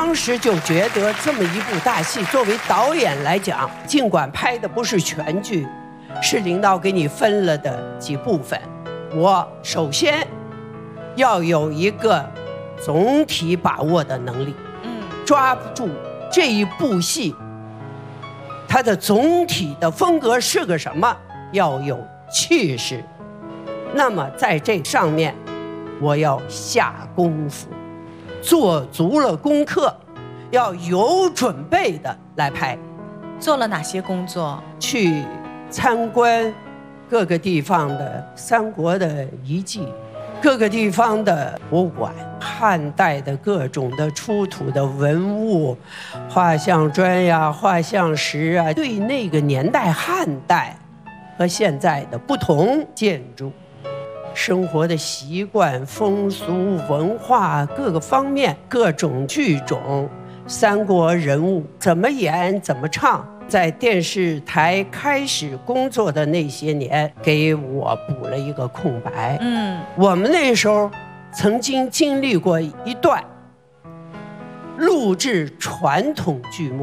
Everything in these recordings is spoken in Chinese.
当时就觉得这么一部大戏，作为导演来讲，尽管拍的不是全剧，是领导给你分了的几部分，我首先要有一个总体把握的能力，抓不住这一部戏它的总体的风格是个什么，要有气势。那么在这上面我要下功夫，做足了功课，要有准备的来拍。 做了哪些工作？ 去参观各个地方的三国的遗迹，各个地方的博物馆，汉代的各种的出土的文物，画像砖呀、画像石啊，对那个年代汉代和现在的不同建筑、生活的习惯、风俗、文化各个方面、各种剧种、三国人物怎么演、怎么唱，在电视台开始工作的那些年，给我补了一个空白。我们那时候曾经经历过一段录制传统剧目。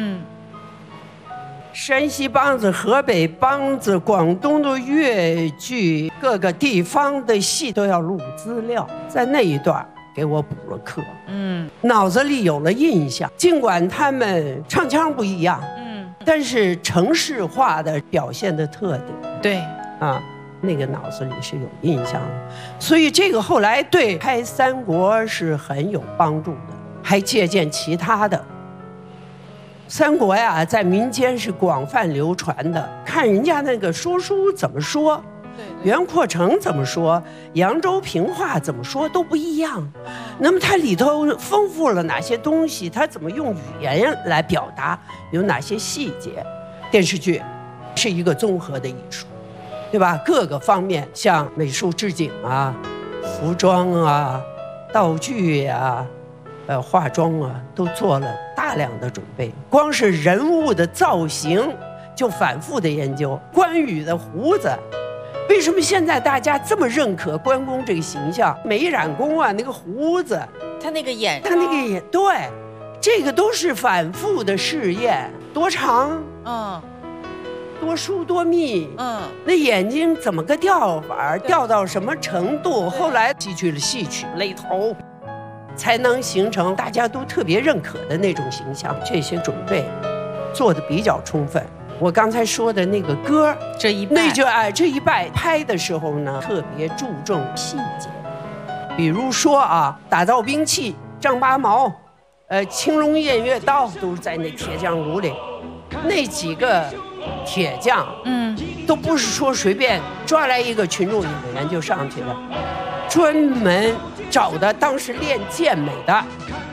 山西梆子、河北梆子、广东的粤剧，各个地方的戏都要录资料，在那一段给我补了课。脑子里有了印象，尽管他们唱腔不一样，但是城市化的表现的特点， 对啊，那个脑子里是有印象的，所以这个后来对拍三国是很有帮助的，还借鉴其他的。三国呀，在民间是广泛流传的，看人家那个说书怎么说，袁阔成怎么说，扬州评话怎么说都不一样。那么它里头丰富了哪些东西，它怎么用语言来表达，有哪些细节。电视剧是一个综合的艺术，对吧？各个方面，像美术置景啊、服装啊、道具啊、化妆啊，都做了大量的准备。光是人物的造型就反复的研究。关羽的胡子，为什么现在大家这么认可关公这个形象？没染工啊，那个胡子， 他那个眼， 对，这个都是反复的试验。多长？多疏多密，那眼睛怎么个掉法，掉到什么程度？后来吸取了戏曲类头，才能形成大家都特别认可的那种形象。这些准备做得比较充分。我刚才说的那个歌，这一拜拍的时候呢，特别注重细节，比如说啊，打造兵器、丈八矛，青龙偃月刀都是在那铁匠炉里，那几个铁匠，都不是说随便抓来一个群众演员就上去了，专门找的当时练健美的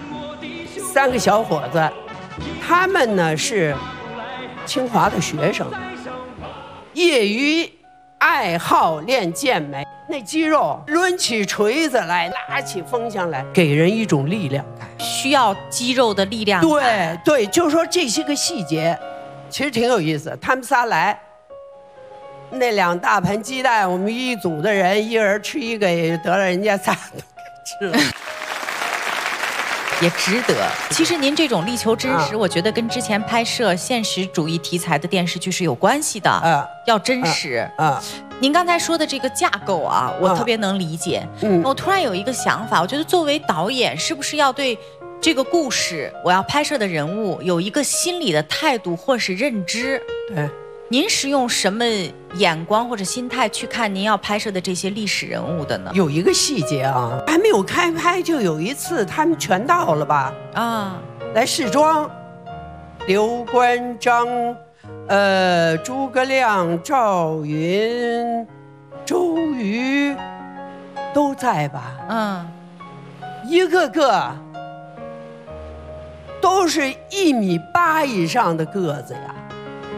3个小伙子，他们呢是清华的学生，业余爱好练健美，那肌肉抡起锤子来，拉起风箱来，给人一种力量感， 需要肌肉的力量感。 对，就是说这些个细节其实挺有意思。他们仨来，那2大盘鸡蛋，我们一组的人一人吃一个，也得了人家仨都给吃了。 也值得。其实您这种力求真实，我觉得跟之前拍摄现实主义题材的电视剧是有关系的。要真实。您刚才说的这个架构啊，我特别能理解。我突然有一个想法，我觉得作为导演，是不是要对这个故事我要拍摄的人物有一个心理的态度或是认知？ 对。 您是用什么眼光或者心态去看您要拍摄的这些历史人物的呢？ 有一个细节啊，还没有开拍就有一次他们全到了吧？来试妆，刘关张，诸葛亮、赵云、周瑜都在吧？一个个都是1.8米以上的个子呀。